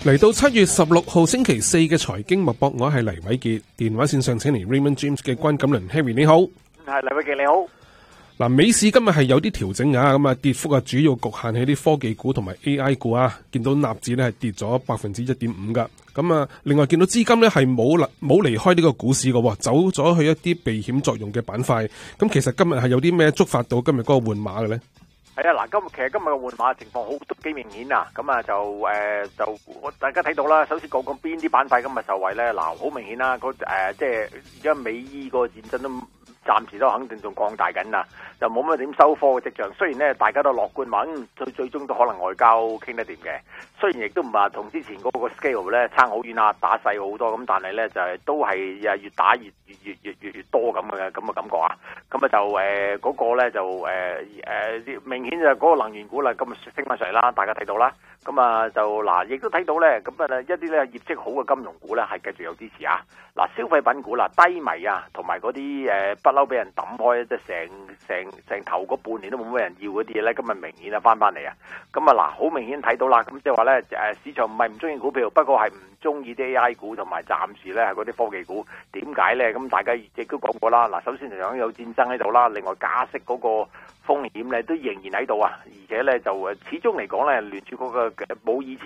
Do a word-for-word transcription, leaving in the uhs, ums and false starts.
嚟到七月十六號星期四嘅財經脈搏，我係黎偉傑，電話線上請嚟 Raymond James 嘅關錦麟 Harry， 你好。 係黎偉傑你好。 嗱，美市今日係有啲調整啊，咁啊跌幅啊主要局限喺啲科技股同埋 A I 股啊，見到納指咧係跌咗百分之一點五噶。咁啊，另外見到資金咧係冇冇離開呢個股市嘅，走咗去一啲避險作用嘅板塊。咁其實今日係有啲咩觸發到今日嗰個換馬嘅咧？ 係啊，嗱，今其實今日嘅換馬情況好都幾明顯啊。咁啊就誒、呃、就我大家睇到啦。首先講講邊啲板塊今日受惠咧？嗱，好明顯啦，嗰誒即係而家美伊個戰爭都暫時都肯定仲擴大緊啊，就冇乜點收科嘅跡象。雖然咧大家都樂觀話，嗯，最最終都可能外交傾得掂嘅。雖然亦都唔係同之前嗰個 scale 咧差好遠啊，打細好多咁，但係咧就係、是、都係誒越打越越越越越越多咁嘅咁嘅感覺啊。咁啊就誒嗰、呃那個咧就誒誒、呃呃、明顯就嗰個能源股啦，今日升翻上嚟啦，大家睇到啦。咁啊就嗱，亦都睇到咧，咁啊一啲咧業績好嘅金融股咧係繼續有支持啊。嗱，消費品股啦，低迷啊，同埋嗰啲誒不嬲俾人抌開，即係成成成頭嗰半年都冇乜人要嗰啲嘢咧，今日明顯啊翻翻嚟啊。咁啊嗱，好明顯睇到啦。咁即係話咧誒，市場唔係唔中意股票，不過係唔中意啲 A I 股，同埋暫時咧係嗰啲科技股。點解咧？咁大家亦都講過啦。嗱，首先就有戰爭喺度啦，另外加息嗰個風險咧都仍然喺度啊。而且咧就誒始終嚟講咧，聯儲嗰個冇以前